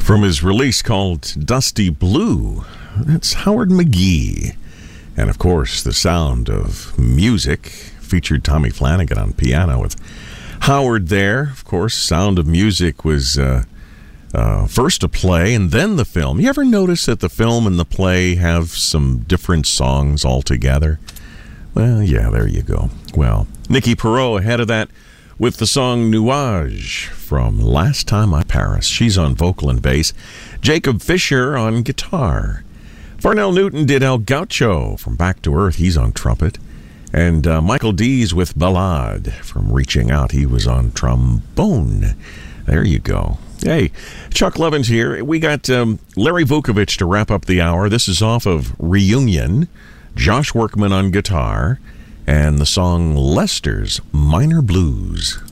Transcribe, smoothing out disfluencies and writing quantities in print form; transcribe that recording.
From his release called Dusty Blue, that's Howard McGhee. And of course, The Sound of Music featured Tommy Flanagan on piano with Howard there. Of course, Sound of Music was first a play and then the film. You ever notice that the film and the play have some different songs altogether? Well, yeah, there you go. Well, Nicky Perot ahead of that with the song Nuage from Last Time I Paris. She's on vocal and bass. Jacob Fisher on guitar. Farnell Newton did El Gaucho from Back to Earth. He's on trumpet. And Michael Dees with Ballade from Reaching Out. He was on trombone. There you go. Hey, Chuck Levin's here. We got Larry Vukovich to wrap up the hour. This is off of Reunion. Josh Workman on guitar. And the song Lester's Minor Blues.